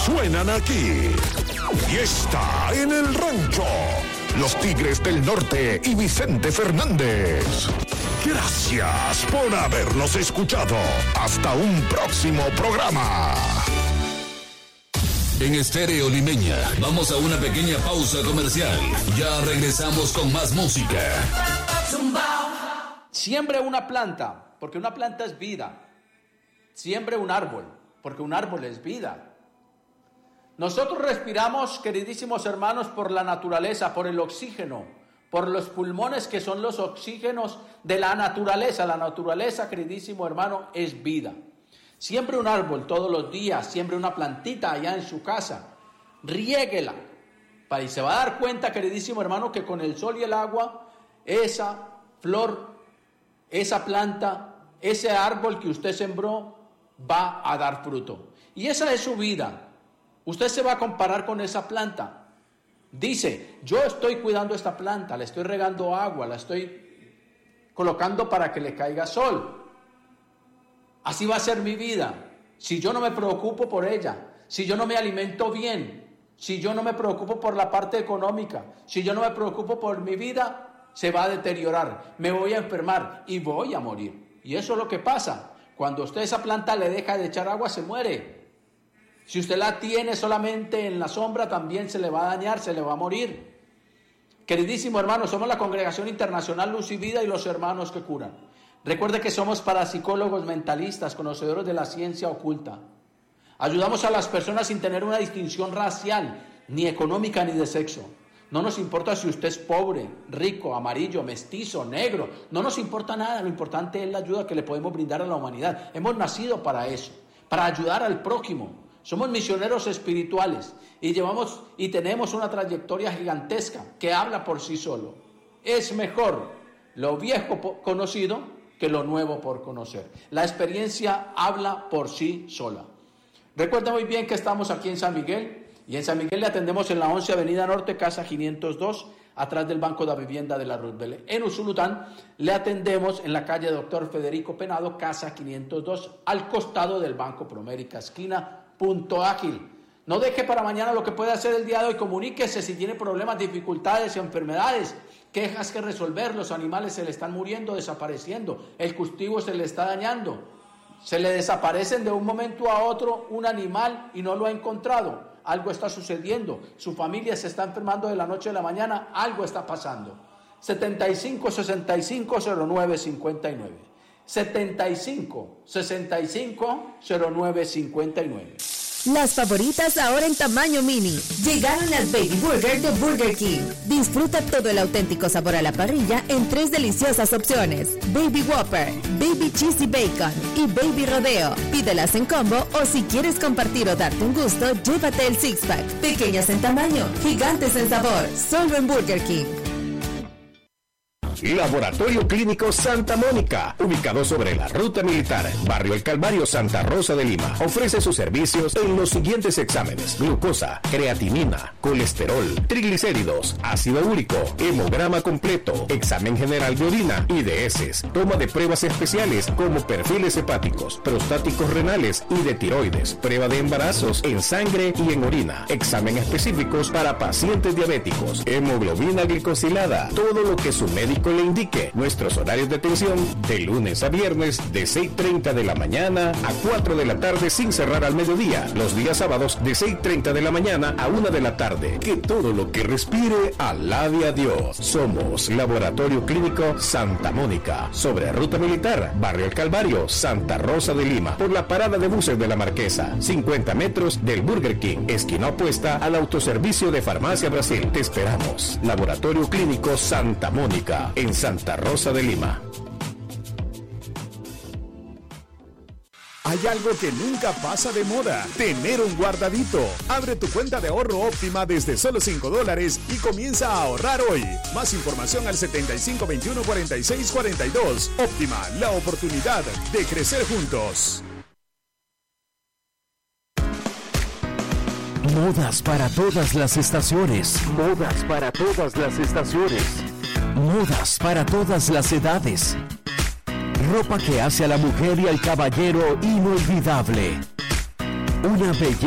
suenan aquí. Y está en el rancho. Los Tigres del Norte y Vicente Fernández. Gracias por habernos escuchado. Hasta un próximo programa. En Estéreo Limeña, vamos a una pequeña pausa comercial. Ya regresamos con más música. Siembre una planta, porque una planta es vida. Siembre un árbol, porque un árbol es vida. Nosotros respiramos, queridísimos hermanos, por la naturaleza, por el oxígeno, por los pulmones que son los oxígenos de la naturaleza. La naturaleza, queridísimo hermano, es vida. Siembre un árbol todos los días, siembre una plantita allá en su casa, riéguela, y se va a dar cuenta, queridísimo hermano, que con el sol y el agua, esa flor, esa planta, ese árbol que usted sembró, va a dar fruto. Y esa es su vida. Usted se va a comparar con esa planta. Dice, yo estoy cuidando esta planta, le estoy regando agua, la estoy colocando para que le caiga sol. Así va a ser mi vida. Si yo no me preocupo por ella, si yo no me alimento bien, si yo no me preocupo por la parte económica, si yo no me preocupo por mi vida, se va a deteriorar, me voy a enfermar y voy a morir. Y eso es lo que pasa. Cuando usted esa planta le deja de echar agua, se muere. Si usted la tiene solamente en la sombra, también se le va a dañar, se le va a morir. Queridísimo hermano, somos la Congregación Internacional Luz y Vida y los hermanos que curan. Recuerde que somos parapsicólogos mentalistas, conocedores de la ciencia oculta. Ayudamos a las personas sin tener una distinción racial, ni económica, ni de sexo. No nos importa si usted es pobre, rico, amarillo, mestizo, negro. No nos importa nada, lo importante es la ayuda que le podemos brindar a la humanidad. Hemos nacido para eso, para ayudar al prójimo. Somos misioneros espirituales y tenemos una trayectoria gigantesca que habla por sí solo. Es mejor lo viejo conocido que lo nuevo por conocer. La experiencia habla por sí sola. Recuerda muy bien que estamos aquí en San Miguel, y en San Miguel le atendemos en la 11 Avenida Norte, casa 502, atrás del Banco de Vivienda de la Roosevelt. En Usulután le atendemos en la calle Doctor Federico Penado, casa 502, al costado del Banco Promérica, esquina Punto Ágil. No deje para mañana lo que puede hacer el día de hoy. Comuníquese si tiene problemas, dificultades o enfermedades, quejas que resolver. Los animales se le están muriendo, desapareciendo. El cultivo se le está dañando. Se le desaparecen de un momento a otro un animal y no lo ha encontrado. Algo está sucediendo. Su familia se está enfermando de la noche a la mañana. Algo está pasando. 75-65-09-59. 75-65-09-59. Las favoritas ahora en tamaño mini. Llegaron las Baby Burger de Burger King. Disfruta todo el auténtico sabor a la parrilla en 3 deliciosas opciones: Baby Whopper, Baby Cheesy Bacon y Baby Rodeo. Pídelas en combo o si quieres compartir o darte un gusto, llévate el six pack. Pequeñas en tamaño, gigantes en sabor. Solo en Burger King. Laboratorio Clínico Santa Mónica, ubicado sobre la Ruta Militar, Barrio El Calvario, Santa Rosa de Lima. Ofrece sus servicios en los siguientes exámenes: glucosa, creatinina, colesterol, triglicéridos, ácido úrico, hemograma completo, examen general de orina y de heces, toma de pruebas especiales como perfiles hepáticos, prostáticos renales y de tiroides, prueba de embarazos en sangre y en orina, examen específicos para pacientes diabéticos, hemoglobina glicosilada, todo lo que su médico le indique. Nuestros horarios de atención de lunes a viernes de 6:30 de la mañana a 4 de la tarde sin cerrar al mediodía. Los días sábados de 6:30 de la mañana a 1 de la tarde. Que todo lo que respire alabe a Dios. Somos Laboratorio Clínico Santa Mónica, sobre Ruta Militar, Barrio El Calvario, Santa Rosa de Lima, por la parada de buses de la Marquesa, 50 metros del Burger King, esquina opuesta al autoservicio de Farmacia Brasil. Te esperamos. Laboratorio Clínico Santa Mónica, en Santa Rosa de Lima. Hay algo que nunca pasa de moda: tener un guardadito. Abre tu cuenta de ahorro Óptima desde solo $5 y comienza a ahorrar hoy. Más información al 7521-4642. Óptima, la oportunidad de crecer juntos. Modas para todas las estaciones. Modas para todas las estaciones. Modas para todas las edades. Ropa que hace a la mujer y al caballero inolvidable. Una belleza